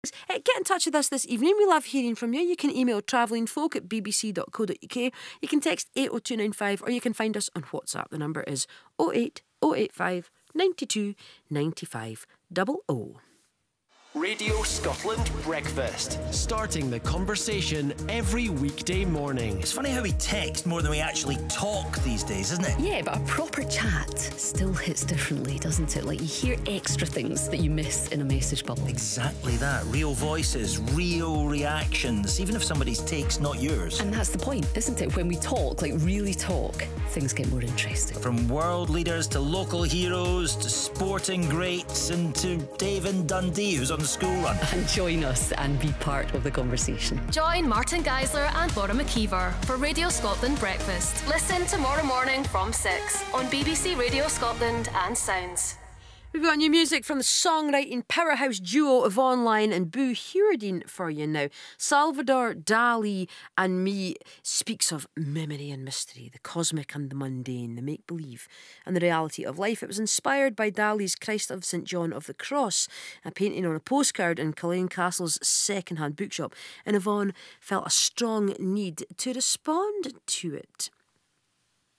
Get in touch with us this evening. We love hearing from you. You can email travellingfolk@bbc.co.uk. You can text 80295 or you can find us on WhatsApp. The number is 08085 92 95 00. Radio Scotland Breakfast. Starting the conversation every weekday morning. It's funny how we text more than we actually talk these days, isn't it? Yeah, but a proper chat still hits differently, doesn't it? Like, you hear extra things that you miss in a message bubble. Exactly that. Real voices, real reactions, even if somebody's take's not yours. And that's the point, isn't it? When we talk, like really talk, things get more interesting. From world leaders to local heroes to sporting greats and to Dave in Dundee, who's on the school run. And join us and be part of the conversation. Join Martin Geisler and Laura McKeever for Radio Scotland Breakfast. Listen tomorrow morning from 6 on BBC Radio Scotland and Sounds. We've got new music from the songwriting powerhouse duo Yvonne Lyon and Boo Hewerdine for you now. Salvador Dali and Me speaks of memory and mystery, the cosmic and the mundane, the make-believe and the reality of life. It was inspired by Dali's Christ of St John of the Cross, a painting on a postcard in Culzean Castle's second-hand bookshop, and Yvonne felt a strong need to respond to it.